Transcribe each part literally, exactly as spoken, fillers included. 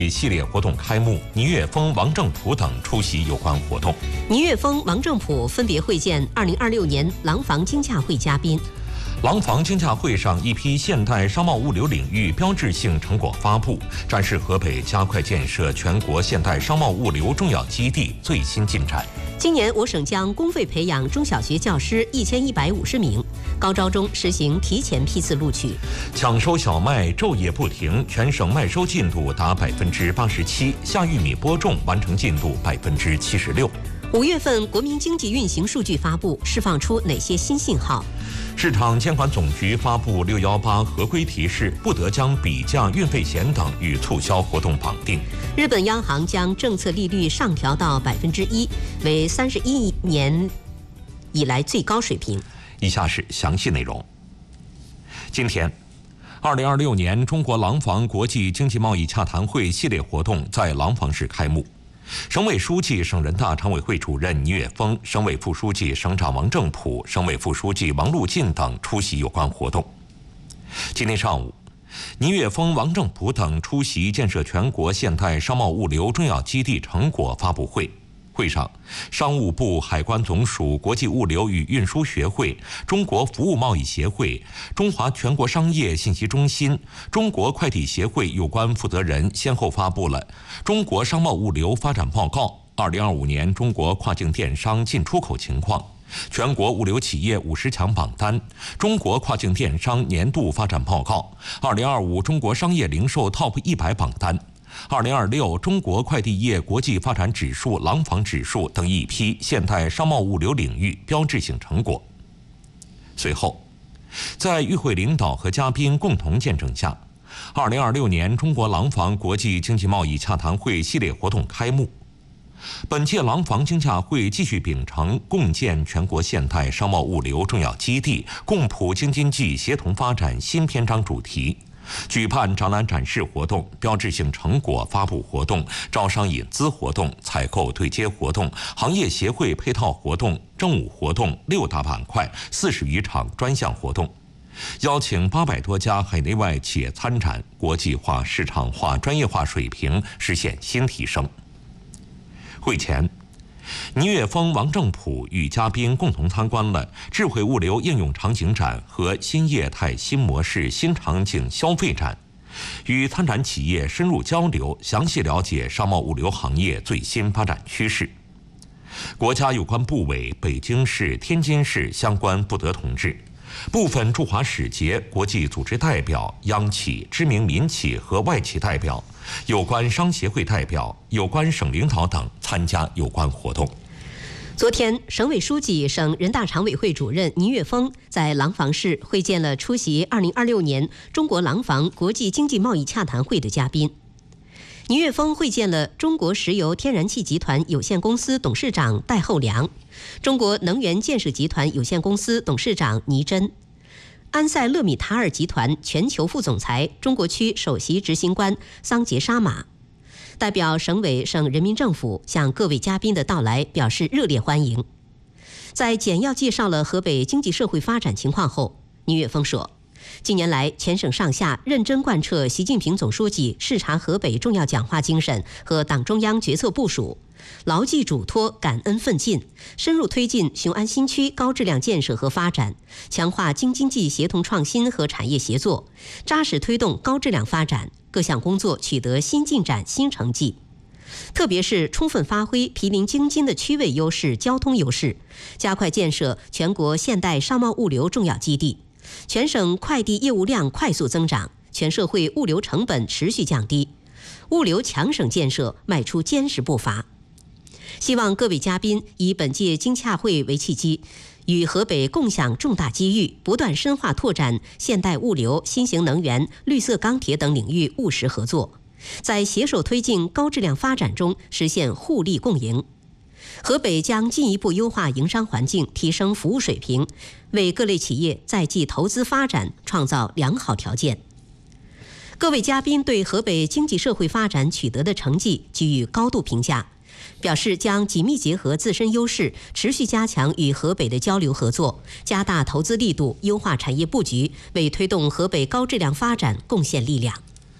系列活动开幕，倪岳峰、王正普等出席有关活动。 倪岳峰、王正普分别会见二零二六年廊坊经洽会嘉宾。 廊坊经洽会上，一批现代商贸物流领域标志性成果发布，展示河北加快建设全国现代商贸物流重要基地最新进展。 今年我省将公费培养中小学教师一千一百五十名，高招中实行提前批次录取。 抢收小麦昼夜不停，全省麦收进度达百分之八十七，夏玉米播种完成进度百分之七十六。 五月份国民经济运行数据发布，释放出哪些新信号？ 市场监管总局发布六一八合规提示，不得将比价、运费险等与促销活动绑定。 日本央行将政策利率上调到百分之一，为三十一年以来最高水平。 以下是详细内容。今天，二零二六年中国廊坊国际经济贸易洽谈会系列活动在廊坊市开幕。省委书记、省人大常委会主任倪岳峰、省委副书记、省长王正普、省委副书记王路进等出席有关活动。今天上午，倪岳峰、王正普等出席建设全国现代商贸物流重要基地成果发布会。会上，商务部、海关总署、国际物流与运输学会、中国服务贸易协会、中华全国商业信息中心、中国快递协会有关负责人先后发布了《中国商贸物流发展报告》、二零二五年中国跨境电商进出口情况、全国物流企业五十强榜单、中国跨境电商年度发展报告、二零二五中国商业零售 Top 一百榜单、二零二六中国快递业国际发展指数廊坊指数等一批现代商贸物流领域标志性成果。随后，在与会领导和嘉宾共同见证下，二零二六年中国廊坊国际经济贸易洽谈会系列活动开幕。本届廊坊经洽会继续秉承共建全国现代商贸物流重要基地、共谱京津冀协同发展新篇章主题，举办展览展示活动、标志性成果发布活动、招商引资活动、采购对接活动、行业协会配套活动、政务活动六大板块、四十余场专项活动，邀请八百多家海内外企业参展，国际化、市场化、专业化水平实现新提升。会前，倪岳峰、王正普与嘉宾共同参观了智慧物流应用场景展和新业态、新模式、新场景消费展，与参展企业深入交流，详细了解商贸物流行业最新发展趋势。国家有关部委、北京市、天津市相关负责同志、部分驻华使节、国际组织代表、央企、知名民企和外企代表、有关商协会代表、有关省领导等参加有关活动。 昨天，省委书记、省人大常委会主任倪岳峰在廊坊市会见了出席二零二六年中国廊坊国际经济贸易洽谈会的嘉宾。倪岳峰会见了中国石油天然气集团有限公司董事长戴厚良、中国能源建设集团有限公司董事长倪真、安塞勒米塔尔集团全球副总裁、中国区首席执行官桑杰沙马。代表省委、省人民政府向各位嘉宾的到来表示热烈欢迎。在简要介绍了河北经济社会发展情况后，倪岳峰说，近年来全省上下认真贯彻习近平总书记视察河北重要讲话精神和党中央决策部署，牢记嘱托、感恩奋进，深入推进雄安新区高质量建设和发展，强化京津冀协同创新和产业协作，扎实推动高质量发展，各项工作取得新进展、新成绩。特别是充分发挥毗邻京津的区位优势、交通优势，加快建设全国现代商贸物流重要基地，全省快递业务量快速增长，全社会物流成本持续降低，物流强省建设迈出坚实步伐。希望各位嘉宾以本届经洽会为契机，与河北共享重大机遇，不断深化拓展现代物流、新型能源、绿色钢铁等领域务实合作，在携手推进高质量发展中实现互利共赢。河北将进一步优化营商环境，提升服务水平，为各类企业在继投资发展创造良好条件。各位嘉宾对河北经济社会发展取得的成绩给予高度评价，表示将紧密结合自身优势，持续加强与河北的交流合作，加大投资力度，优化产业布局，为推动河北高质量发展贡献力量。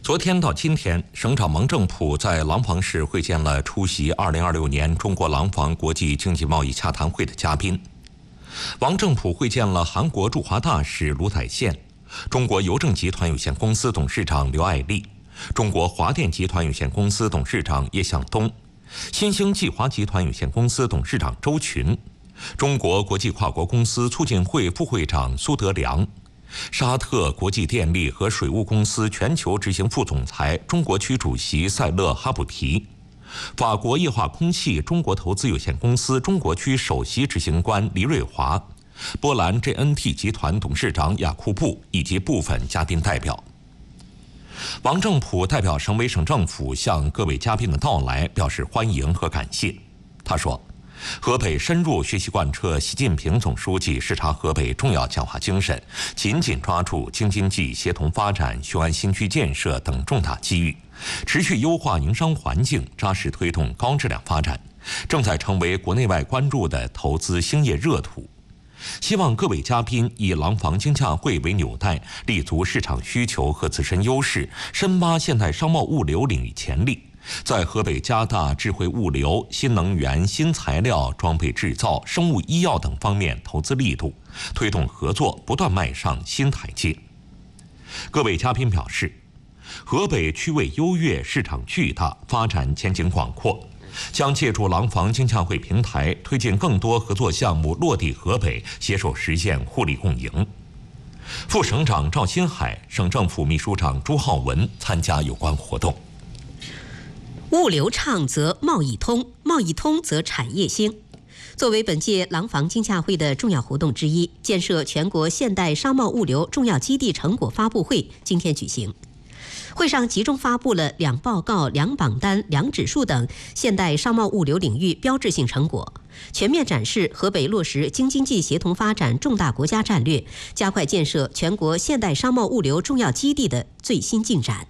昨天到今天，省长王正普在廊坊市会见了出席二零二六年中国廊坊国际经济贸易洽谈会的嘉宾。王正普会见了韩国驻华大使卢宰宪、中国邮政集团有限公司董事长刘爱丽、中国华电集团有限公司董事长叶向东、新兴计华集团有限公司董事长周群、中国国际跨国公司促进会副会长苏德良、沙特国际电力和水务公司全球执行副总裁、中国区主席塞勒哈布提、法国液化空气中国投资有限公司中国区首席执行官黎瑞华、波兰 J N T 集团董事长雅库布以及部分嘉宾代表。王正普代表省委省政府向各位嘉宾的到来表示欢迎和感谢。他说，河北深入学习贯彻习近平总书记视察河北重要讲话精神，紧紧抓住京津冀协同发展、雄安新区建设等重大机遇，持续优化营商环境，扎实推动高质量发展，正在成为国内外关注的投资兴业热土。希望各位嘉宾以廊坊经洽会为纽带，立足市场需求和自身优势，深挖现代商贸物流领域潜力，在河北加大智慧物流、新能源、新材料、装备制造、生物医药等方面投资力度，推动合作不断迈上新台阶。各位嘉宾表示，河北区位优越，市场巨大，发展前景广阔，将借助廊坊经洽会平台，推进更多合作项目落地河北，携手实现互利共赢。副省长赵新海、省政府秘书长朱浩文参加有关活动。 物流畅则贸易通，贸易通则产业兴。作为本届廊坊经洽会的重要活动之一，建设全国现代商贸物流重要基地成果发布会今天举行。会上集中发布了两报告、两榜单、两指数等现代商贸物流领域标志性成果，全面展示河北落实京津冀协同发展重大国家战略，加快建设全国现代商贸物流重要基地的最新进展。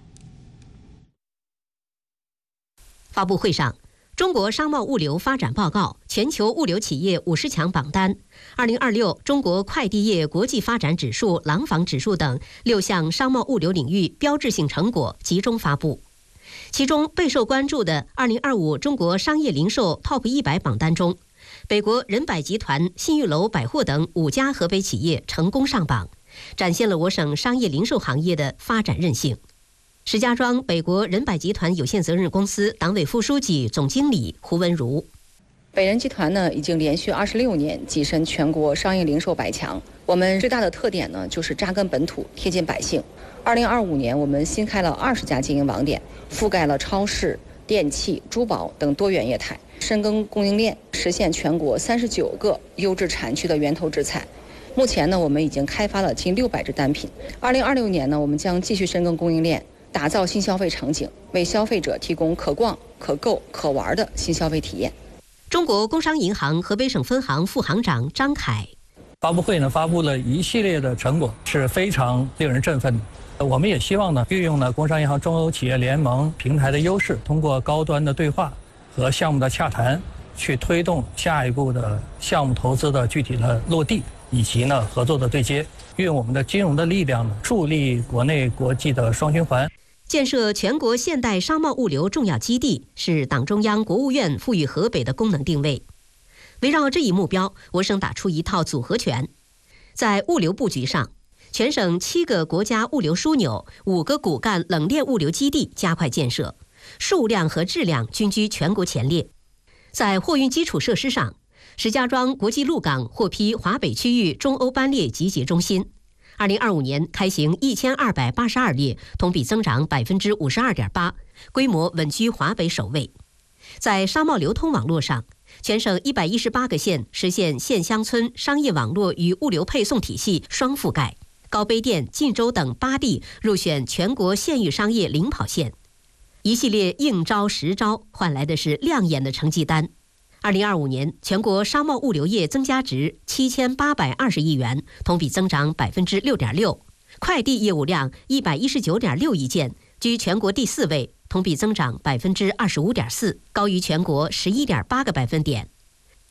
发布会上，中国商贸物流发展报告、全球物流企业五十强榜单、二零二六中国快递业国际发展指数、廊坊指数等六项商贸物流领域标志性成果集中发布。其中备受关注的二零二五中国商业零售 Top 一百榜单中，北国人百集团、信誉楼百货等五家河北企业成功上榜，展现了我省商业零售行业的发展韧性。石家庄北国人百集团有限责任公司党委副书记、总经理胡文如： 北人集团呢，已经连续二十六年跻身全国商业零售百强。我们最大的特点呢，就是扎根本土，贴近百姓。二零二五年，我们新开了二十家经营网点，覆盖了超市、电器、珠宝等多元业态，深耕供应链，实现全国三十九个优质产区的源头直采。目前呢，我们已经开发了近六百只单品。二零二六年呢，我们将继续深耕供应链，打造新消费场景，为消费者提供可逛、可购、可玩的新消费体验。 中国工商银行河北省分行副行长张凯： 发布会呢发布了一系列的成果，是非常令人振奋的。我们也希望呢运用呢工商银行中欧企业联盟平台的优势，通过高端的对话和项目的洽谈，去推动下一步的项目投资的具体的落地，以及呢合作的对接，运用我们的金融的力量呢，助力国内国际的双循环。 建设全国现代商贸物流重要基地是党中央、国务院赋予河北的功能定位。围绕这一目标，我省打出一套组合拳。在物流布局上，全省七个国家物流枢纽、五个骨干冷链物流基地加快建设，数量和质量均居全国前列。在货运基础设施上，石家庄国际陆港获批华北区域中欧班列集结中心。二零二五年开行一千二百八十二列，同比增长百分之五十二点八，规模稳居华北首位。在商贸流通网络上，全省一百一十八个县实现县乡村商业网络与物流配送体系双覆盖，高碑店、晋州等八地入选全国县域商业领跑线。一系列应招实招换来的是亮眼的成绩单。二零二五年，全国商贸物流业增加值七千八百二十亿元，同比增长百分之六点六；快递业务量一百一十九点六亿件，居全国第四位，同比增长百分之二十五点四，高于全国十一点八个百分点。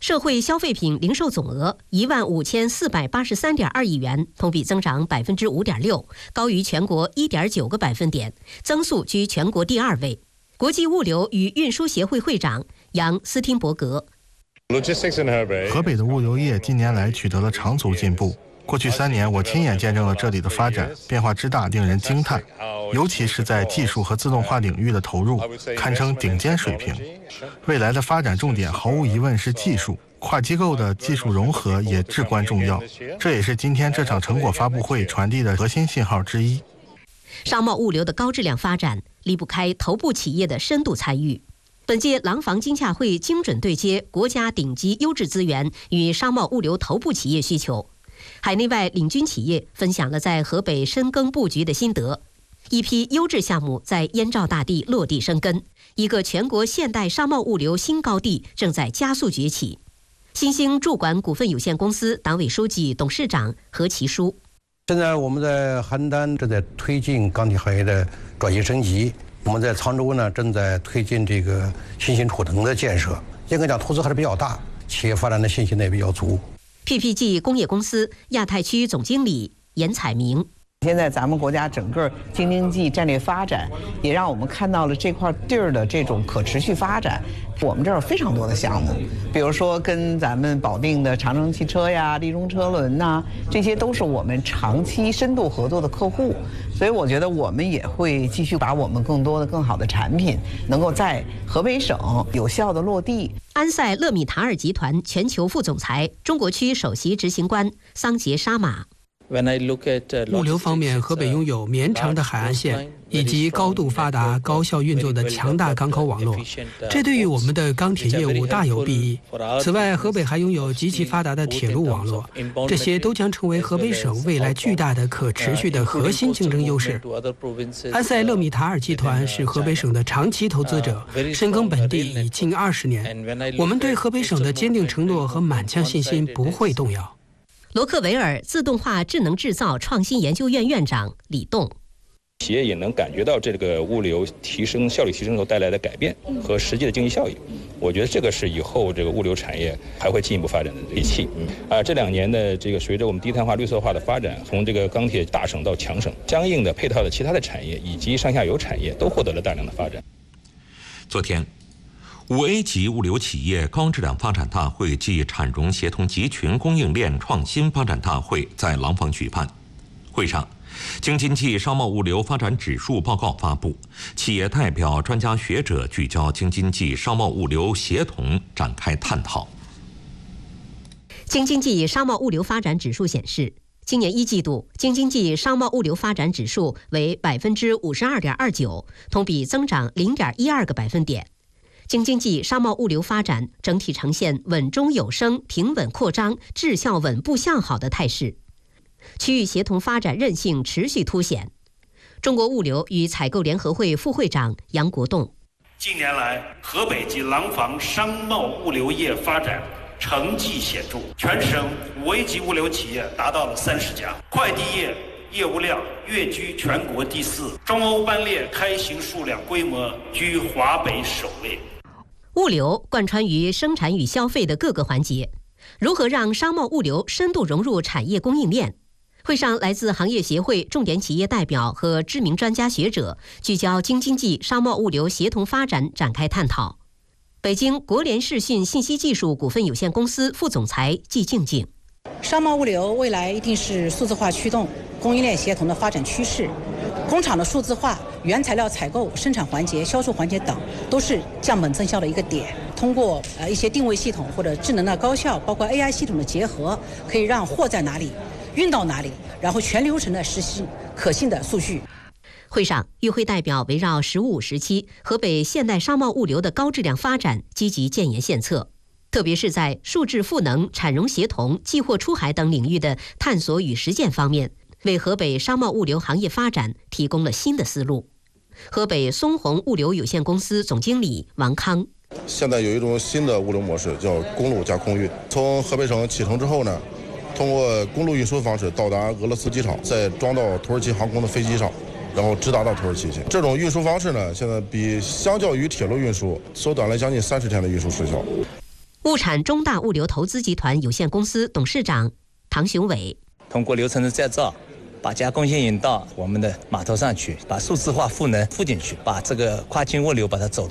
社会消费品零售总额一万五千四百八十三点二亿元，同比增长百分之五点六，高于全国一点九个百分点，增速居全国第二位。国际物流与运输协会会长杨斯汀伯格， 河北的物流业近年来取得了长足进步。过去三年，我亲眼见证了这里的发展，变化之大令人惊叹，尤其是在技术和自动化领域的投入，堪称顶尖水平。未来的发展重点毫无疑问是技术，跨机构的技术融合也至关重要，这也是今天这场成果发布会传递的核心信号之一。 商贸物流的高质量发展离不开头部企业的深度参与。本届廊坊经洽会精准对接国家顶级优质资源与商贸物流头部企业需求，海内外领军企业分享了在河北深耕布局的心得，一批优质项目在燕赵大地落地生根，一个全国现代商贸物流新高地正在加速崛起。新兴驻管股份有限公司党委书记、董事长何其书： 现在我们在邯郸正在推进钢铁行业的转型升级，我们在沧州呢正在推进这个新型储能的建设。应该讲投资还是比较大，企业发展的信心呢也比较足。 P P G 工业公司亚太区总经理严彩明： 现在咱们国家整个京津冀战略发展，也让我们看到了这块地儿的这种可持续发展。我们这儿有非常多的项目，比如说跟咱们保定的长城汽车呀、立中车轮呐，这些都是我们长期深度合作的客户。所以我觉得我们也会继续把我们更多的、更好的产品，能够在河北省有效的落地。 安塞勒米塔尔集团全球副总裁、中国区首席执行官桑杰沙马： 物流方面，河北拥有绵长的海岸线以及高度发达、高效运作的强大港口网络，这对于我们的钢铁业务大有裨益。此外，河北还拥有极其发达的铁路网络，这些都将成为河北省未来巨大的可持续的核心竞争优势。安塞勒米塔尔集团是河北省的长期投资者，深耕本地已近二十年。我们对河北省的坚定承诺和满腔信心不会动摇。 罗克维尔自动化智能制造创新研究院院长李栋： 企业也能感觉到这个物流提升效率提升所带来的改变和实际的经济效益。我觉得这个是以后这个物流产业还会进一步发展的利器。啊，这两年的这个随着我们低碳化、绿色化的发展，从这个钢铁大省到强省，相应的配套的其他的产业以及上下游产业都获得了大量的发展。 昨天，五 A 级物流企业高质量发展大会暨产融协同集群供应链创新发展大会在廊坊举办。会上，京津冀商贸物流发展指数报告发布，企业代表、专家学者聚焦京津冀商贸物流协同展开探讨。 京津冀商贸物流发展指数显示，今年一季度京津冀商贸物流发展指数为百分之五十二点二九，同比增长零点一二个百分点。京津冀商贸物流发展整体呈现稳中有升、平稳扩张、质效稳步向好的态势，区域协同发展韧性持续凸显。中国物流与采购联合会副会长杨国栋： 近年来，河北及廊坊商贸物流业发展成绩显著，全省五 A 级物流企业达到了三十家，快递业业务量跃居全国第四，中欧班列开行数量规模居华北首位。 物流贯穿于生产与消费的各个环节，如何让商贸物流深度融入产业供应链？会上，来自行业协会重点企业代表和知名专家学者聚焦京津冀商贸物流协同发展展开探讨。北京国联视讯信息技术股份有限公司副总裁季静静： 商贸物流未来一定是数字化驱动、供应链协同的发展趋势。工厂的数字化、原材料采购、生产环节、销售环节等，都是降本增效的一个点。通过呃一些定位系统或者智能的高效，包括 A I 系统的结合，可以让货在哪里，运到哪里，然后全流程的实现可信的数据。 会上，与会代表围绕“十五”时期河北现代商贸物流的高质量发展积极建言献策，特别是在数质赋能、产融协同、寄货出海等领域的探索与实践方面，为河北商贸物流行业发展提供了新的思路。河北松宏物流有限公司总经理王康： 现在有一种新的物流模式，叫公路加空运。从河北省启程之后呢，通过公路运输方式到达俄罗斯机场，再装到土耳其航空的飞机上，然后直达到土耳其去。这种运输方式呢，现在比相较于铁路运输缩短了将近三十天的运输时效。 物产中大物流投资集团有限公司董事长唐雄伟： 通过流程的再造，把加工线引到我们的码头上去，把数字化赋能附进去，把这个跨境物流把它走